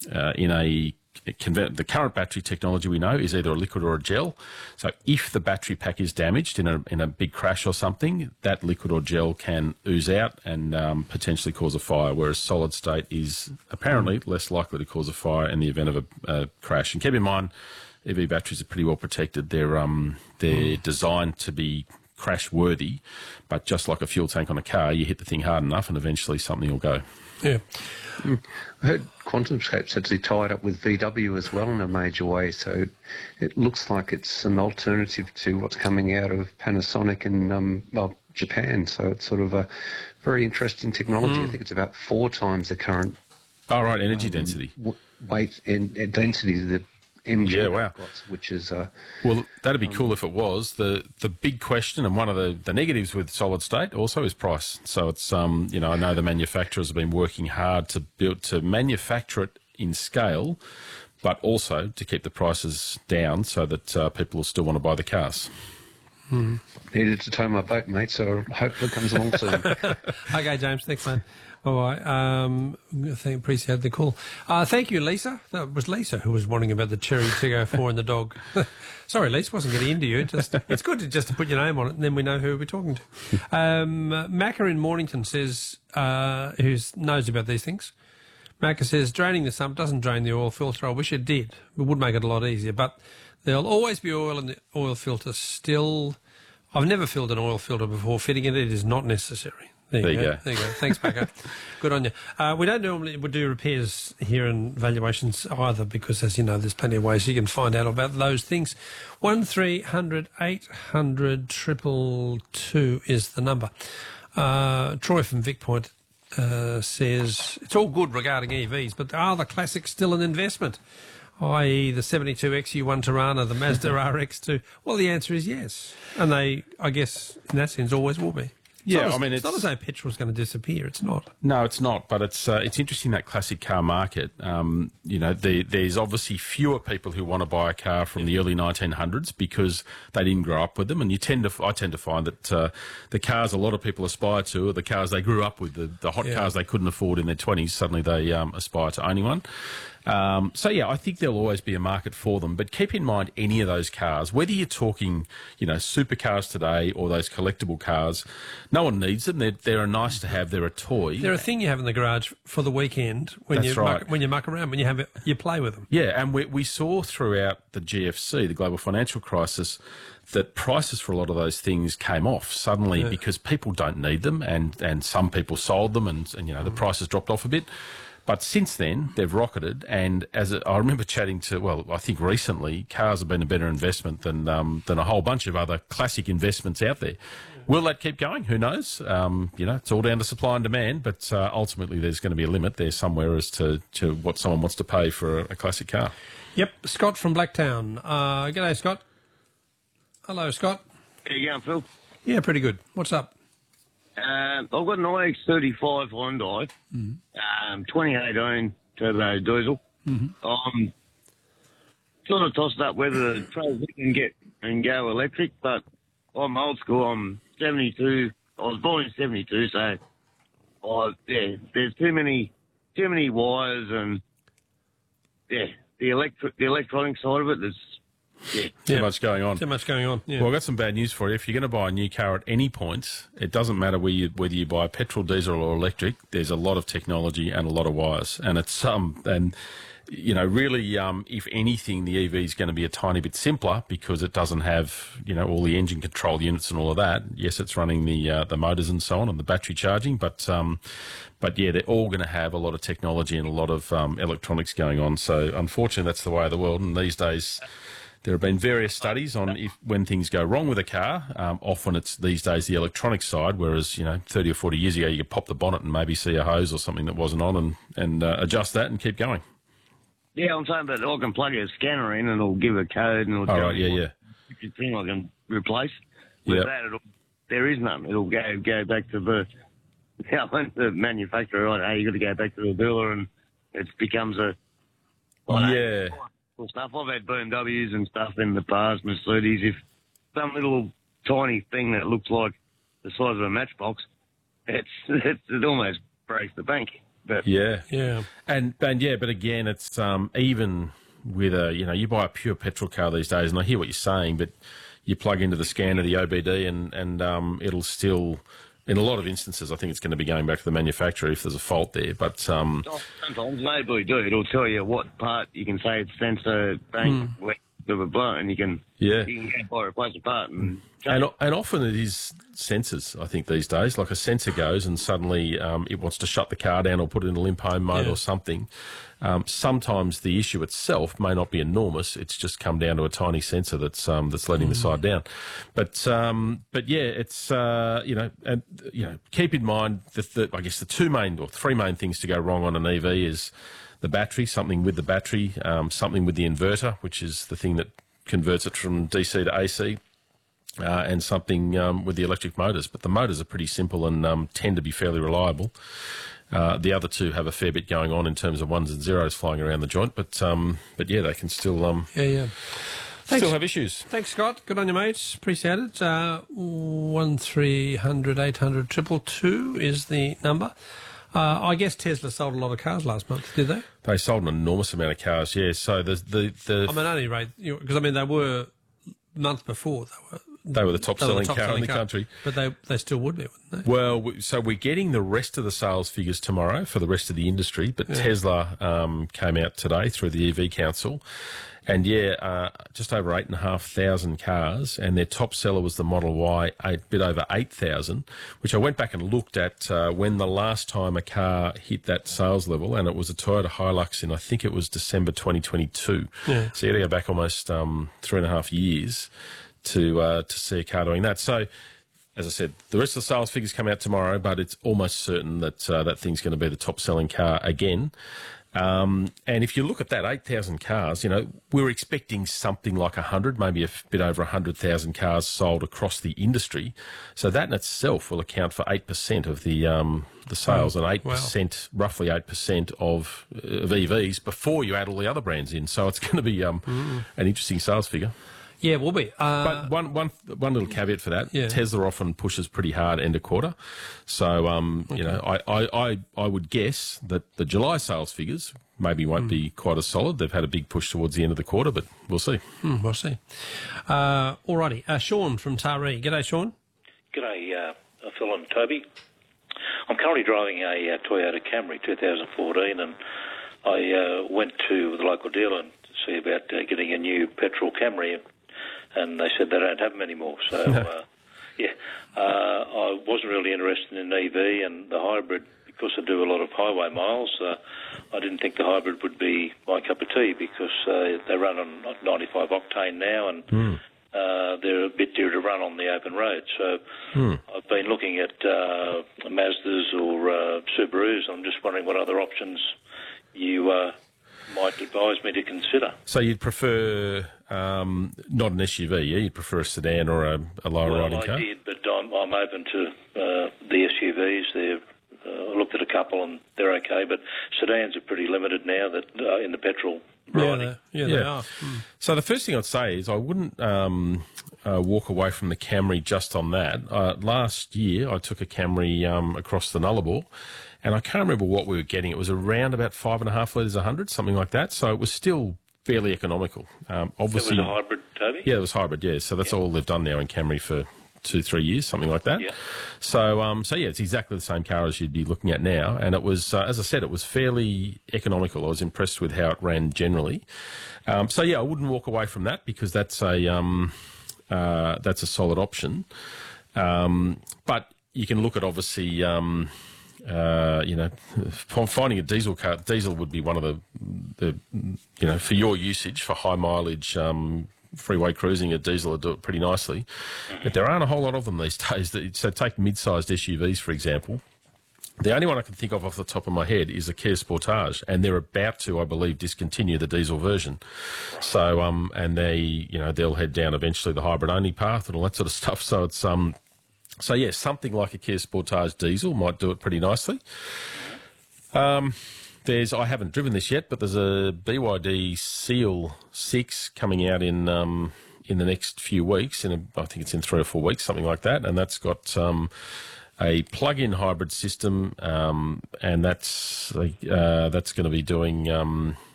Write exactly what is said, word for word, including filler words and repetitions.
uh, in a convert, the current battery technology we know is either a liquid or a gel. So if the battery pack is damaged in a in a big crash or something, that liquid or gel can ooze out and um, potentially cause a fire, whereas solid state is apparently less likely to cause a fire in the event of a, a crash. And keep in mind, E V batteries are pretty well protected. They're um they're mm. designed to be crash worthy, but just like a fuel tank on a car, you hit the thing hard enough and eventually something will go. Yeah. Mm. I heard QuantumScape's actually tied up with V W as well in a major way, so it looks like it's an alternative to what's coming out of Panasonic and um, well, Japan. So it's sort of a very interesting technology. Mm. I think it's about four times the current. Oh, right, energy um, density. W- weight and, and density that M G yeah, wow. got, which is uh, well, that'd be um, cool if it was. The the big question and one of the, the negatives with solid state also is price. So it's um you know I know the manufacturers have been working hard to build to manufacture it in scale, but also to keep the prices down so that uh, people will still want to buy the cars. Hmm. Needed to tow my boat, mate, so I hope it comes along soon. Okay, James, thanks, man. All right, um, I think appreciate the call. Uh, thank you, Lisa. That was Lisa who was wanting about the Cherry Tiggo four and the dog. Sorry, Lisa, wasn't getting into you. Just, it's good to just to put your name on it, and then we know who we're talking to. Um, Macca in Mornington says, uh, who knows about these things. Macca says, draining the sump doesn't drain the oil filter. I wish it did. It would make it a lot easier, but there'll always be oil in the oil filter still. I've never filled an oil filter before fitting it. It is not necessary. There you, there you go. go. There you go. Thanks, Paco. Good on you. Uh, we don't normally we do repairs here and valuations either because, as you know, there's plenty of ways you can find out about those things. One three hundred eight hundred triple two is the number. Uh, Troy from Vic Point uh, says it's all good regarding E Vs, but are the classics still an investment? that is the seventy-two X U one Tirana, the Mazda R X two? Well, the answer is yes. And they, I guess, in that sense, always will be. It's yeah, as, I mean, it's, it's not as though petrol's going to disappear. It's not. No, it's not. But it's uh, it's interesting, that classic car market. Um, you know, the, there's obviously fewer people who want to buy a car from the early nineteen hundreds because they didn't grow up with them. And you tend to, I tend to find that uh, the cars a lot of people aspire to are the cars they grew up with. The, the hot Yeah. cars they couldn't afford in their twenties, suddenly they um, aspire to owning one. Um, so, yeah, I think there'll always be a market for them. But keep in mind, any of those cars, whether you're talking, you know, supercars today or those collectible cars, no one needs them. They're, they're a nice to have. They're a toy. They're a thing you have in the garage for the weekend when That's you right. muck, when you muck around, when you have it, you play with them. Yeah, and we, we saw throughout the G F C, the global financial crisis, that prices for a lot of those things came off suddenly Yeah. because people don't need them, and, and some people sold them, and, and you know, the prices dropped off a bit. But since then, they've rocketed, and as a, I remember chatting to, well, I think recently, cars have been a better investment than um, than a whole bunch of other classic investments out there. Will that keep going? Who knows? Um, you know, it's all down to supply and demand, but uh, ultimately there's going to be a limit there somewhere as to, to what someone wants to pay for a, a classic car. Yep, Scott from Blacktown. Uh, g'day, Scott. Hello, Scott. How you going, Phil? Yeah, pretty good. What's up? Um, I've got an I X thirty-five Hyundai, mm-hmm. um, twenty eighteen turbo diesel. Mm-hmm. I'm sort of tossed up whether to transition and get and go electric, but I'm old school. I'm seventy-two. I was born in seventy-two, so I, yeah, there's too many too many wires and yeah, the electric the electronic side of it. There's Yeah. Too Yeah. much going on. Too much going on. Yeah. Well, I've got some bad news for you. If you're going to buy a new car at any point, it doesn't matter whether you, whether you buy petrol, diesel, or electric. There's a lot of technology and a lot of wires, and it's um and you know really um if anything, the E V is going to be a tiny bit simpler because it doesn't have you know all the engine control units and all of that. Yes, it's running the uh, the motors and so on and the battery charging, but um but yeah, they're all going to have a lot of technology and a lot of um, electronics going on. So unfortunately, that's the way of the world, and these days. There have been various studies on if when things go wrong with a car. Um, often it's these days the electronic side, whereas, you know, thirty or forty years ago you could pop the bonnet and maybe see a hose or something that wasn't on and, and uh, adjust that and keep going. Yeah, I'm saying that I can plug a scanner in and it'll give a code and it'll Oh, tell right, me yeah, what yeah. thing I can replace. With Yep. that, it'll, there is none. It'll go go back to the, yeah, the manufacturer. Right, hey, you got to go back to the dealer and it becomes a... Well, Yeah. Well, stuff. I've had B M Ws and stuff in the past, Mercedes. If some little tiny thing that looks like the size of a matchbox, it's, it's it almost breaks the bank. But Yeah, Yeah. and and yeah, but again, it's um, even with a you know you buy a pure petrol car these days, and I hear what you're saying, but you plug into the scanner the O B D, and and um, it'll still. In a lot of instances, I think it's going to be going back to the manufacturer if there's a fault there. But um, sometimes maybe do. It'll tell you what part you can say it's sensor, bank, Hmm. blah, blah, blah, and you can, Yeah. you can go buy a replacement part. And, and and often it is sensors. I think these days, like a sensor goes and suddenly um, it wants to shut the car down or put it in a limp home mode Yeah. or something. Um, sometimes the issue itself may not be enormous. It's just come down to a tiny sensor that's um, that's letting the side down. But um, but yeah, it's uh, you know and you know keep in mind that the, I guess the two main or three main things to go wrong on an E V is the battery, something with the battery, um, something with the inverter, which is the thing that converts it from D C to A C. Uh, and something um, with the electric motors. But the motors are pretty simple and um, tend to be fairly reliable. Uh, the other two have a fair bit going on in terms of ones and zeros flying around the joint, but um, but yeah, they can still um, Yeah, yeah. Thanks. still have issues. Thanks, Scott. Good on you, mates. Appreciate it. Uh, one three hundred eight hundred triple two is the number. Uh, I guess Tesla sold a lot of cars last month, did they? They sold an enormous amount of cars, yeah. So the the, the I mean, only rate because I mean they were month before they were they were the top they were selling top car in the car. country. but they they still would be, wouldn't they? Well, we- so we're getting the rest of the sales figures tomorrow for the rest of the industry, but Tesla um, came out today through the E V Council, and yeah, uh, just over eight and a half thousand cars, and their top seller was the Model Y, a bit over eight thousand, which I went back and looked at uh, when the last time a car hit that sales level, and it was a Toyota Hilux in I think it was December twenty twenty-two. Yeah. So you got to go back almost um, three and a half years to uh, to see a car doing that. So, as I said, the rest of the sales figures come out tomorrow, but it's almost certain that uh, that thing's going to be the top selling car again. Um, and if you look at that, eight thousand cars, you know, we're expecting something like one hundred, maybe a bit over one hundred thousand cars sold across the industry. So that in itself will account for eight percent of the um, the sales and eight percent, wow. roughly eight percent of, of E Vs before you add all the other brands in. So it's going to be um, mm. an interesting sales figure. Yeah, it will be. Uh, but one, one, one little caveat for that, yeah. Tesla often pushes pretty hard end of quarter. So, um, okay. you know, I, I, I, I would guess that the July sales figures maybe won't mm. be quite as solid. They've had a big push towards the end of the quarter, but we'll see. Mm, we'll see. Uh, all righty. Uh, Sean from Taree. G'day, Sean. G'day, uh, Phil and Toby. I'm currently driving a uh, Toyota Camry two thousand fourteen, and I uh, went to the local dealer and see about uh, getting a new petrol Camry, and they said they don't have them anymore. So, uh, yeah, uh, I wasn't really interested in an E V and the hybrid because I do a lot of highway miles. Uh, I didn't think the hybrid would be my cup of tea because uh, they run on ninety-five octane now, and mm. uh, they're a bit dear to run on the open road. So mm. I've been looking at uh, Mazdas or uh, Subarus. I'm just wondering what other options you uh, might advise me to consider. So you'd prefer um, not an S U V, yeah? You'd prefer a sedan or a, a lower well, riding I car? I did, but I'm, I'm open to uh, the S U Vs. They're, uh, I looked at a couple and they're okay, but sedans are pretty limited now that uh, in the petrol riding. Yeah, they, yeah, yeah. they are. Mm. So the first thing I'd say is I wouldn't um, uh, walk away from the Camry just on that. Uh, last year I took a Camry um, across the Nullarbor, and I can't remember what we were getting. It was around about five and a half litres a hundred, something like that. So it was still fairly economical. Um, obviously, it was a hybrid, Toby? Yeah, it was hybrid, yeah. So that's yeah. all they've done now in Camry for two, three years, something like that. Yeah. So, um, so yeah, it's exactly the same car as you'd be looking at now. And it was, uh, as I said, it was fairly economical. I was impressed with how it ran generally. Um, so yeah, I wouldn't walk away from that because that's a, um, uh, that's a solid option. Um, but you can look at obviously, um, Uh, you know, finding a diesel car, diesel would be one of the, the, you know, for your usage, for high mileage um, freeway cruising, a diesel will do it pretty nicely. But there aren't a whole lot of them these days. So take mid-sized S U Vs, for example. The only one I can think of off the top of my head is a Kia Sportage, and they're about to, I believe, discontinue the diesel version. So, um, and they, you know, they'll head down eventually the hybrid-only path and all that sort of stuff. So it's, um, So, yeah, something like a Kia Sportage diesel might do it pretty nicely. Um, there's, I haven't driven this yet, but there's a B Y D Seal six coming out in um, in the next few weeks. In a, I think it's in three or four weeks, something like that. And that's got um, a plug-in hybrid system, um, and that's uh, that's going to be doing um,